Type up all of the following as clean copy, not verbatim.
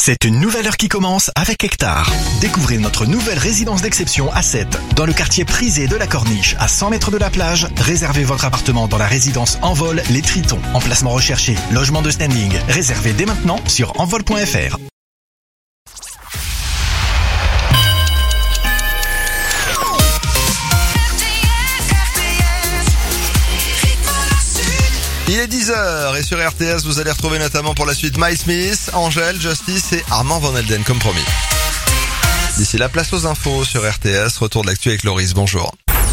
C'est une nouvelle heure qui commence avec Hectare. Découvrez notre nouvelle résidence d'exception à 7, dans le quartier prisé de la Corniche, à 100 mètres de la plage. Réservez votre appartement dans la résidence Envol Les Tritons. Emplacement recherché, logement de standing. Réservez dès maintenant sur envol.fr. Il est 10h et sur RTS, vous allez retrouver notamment pour la suite Miles Smith, Angèle, Justice et Armand Van Helden comme promis. D'ici là, place aux infos sur RTS. Retour de l'actu avec Loris, bonjour.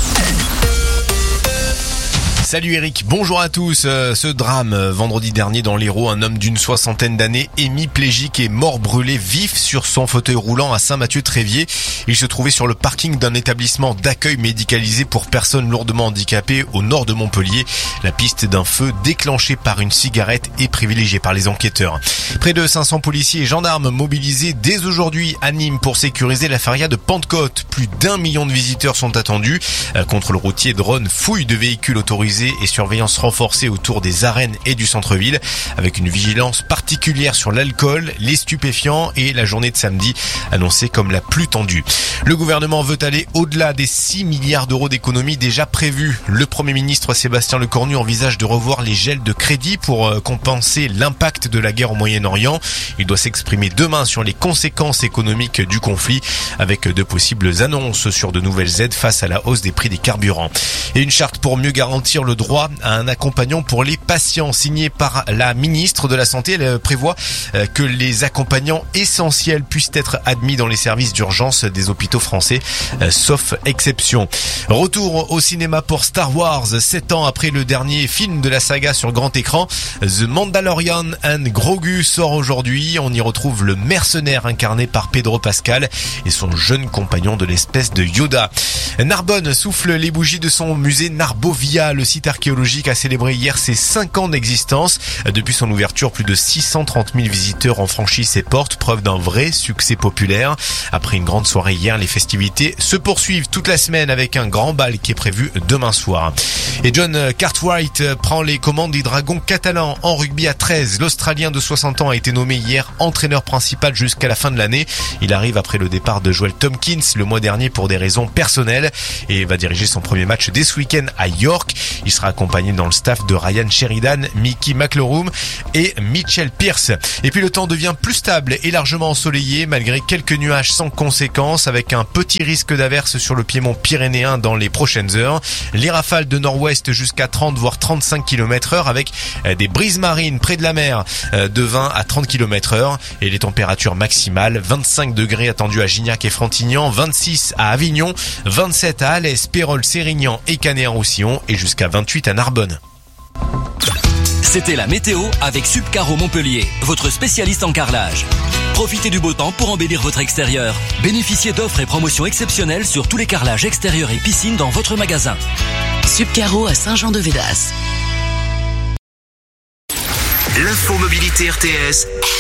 Salut Eric, bonjour à tous. Ce drame vendredi dernier dans l'Hérault, un homme d'une 60aine d'années, hémiplégique et mort brûlé vif sur son fauteuil roulant à Saint-Mathieu-Tréviers. Il se trouvait sur le parking d'un établissement d'accueil médicalisé pour personnes lourdement handicapées au nord de Montpellier. La piste d'un feu déclenché par une cigarette est privilégiée par les enquêteurs. Près de 500 policiers et gendarmes mobilisés dès aujourd'hui à Nîmes pour sécuriser la feria de Pentecôte. Plus d'1 million de visiteurs sont attendus. Contrôle routier, drone, fouille de véhicules autorisés et surveillance renforcée autour des arènes et du centre-ville, avec une vigilance particulière sur l'alcool, les stupéfiants et la journée de samedi annoncée comme la plus tendue. Le gouvernement veut aller au-delà des 6 milliards d'euros d'économies déjà prévues. Le Premier ministre Sébastien Lecornu envisage de revoir les gels de crédit pour compenser l'impact de la guerre au Moyen-Orient. Il doit s'exprimer demain sur les conséquences économiques du conflit, avec de possibles annonces sur de nouvelles aides face à la hausse des prix des carburants. Et une charte pour mieux garantir le droit à un accompagnant pour les patients, signée par la ministre de la Santé. Elle prévoit que les accompagnants essentiels puissent être admis dans les services d'urgence des hôpitaux français, sauf exception. Retour au cinéma pour Star Wars, 7 ans après le dernier film de la saga sur grand écran. The Mandalorian and Grogu sort aujourd'hui. On y retrouve le mercenaire incarné par Pedro Pascal et son jeune compagnon de l'espèce de Yoda. Narbonne souffle les bougies de son musée Narbovia. Le site archéologique a célébré hier ses 5 ans d'existence. Depuis son ouverture, plus de 630 000 visiteurs ont franchi ses portes, preuve d'un vrai succès populaire. Après une grande soirée hier, les festivités se poursuivent toute la semaine avec un grand bal qui est prévu demain soir. Et John Cartwright prend les commandes des Dragons catalans en rugby à 13. L'Australien de 60 ans a été nommé hier entraîneur principal jusqu'à la fin de l'année. Il arrive après le départ de Joel Tomkins le mois dernier pour des raisons personnelles et va diriger son premier match dès ce week-end à York. Il sera accompagné dans le staff de Ryan Sheridan, Mickey McLaughlin et Mitchell Pearce. Et puis le temps devient plus stable et largement ensoleillé malgré quelques nuages sans conséquence, avec un petit risque d'averse sur le piémont pyrénéen dans les prochaines heures. Les rafales de nord-ouest jusqu'à 30 voire 35 km/h avec des brises marines près de la mer de 20 à 30 km/h et les températures maximales 25 degrés attendus à Gignac et Frontignan, 26 à Avignon, 27 à Alès, Pérol, Sérignan et Canet-en-Roussillon et jusqu'à 28 à Narbonne. C'était la météo avec Subcaro Montpellier, votre spécialiste en carrelage. Profitez du beau temps pour embellir votre extérieur. Bénéficiez d'offres et promotions exceptionnelles sur tous les carrelages extérieurs et piscines dans votre magasin. Subcaro à Saint-Jean-de-Védas. L'info mobilité RTS.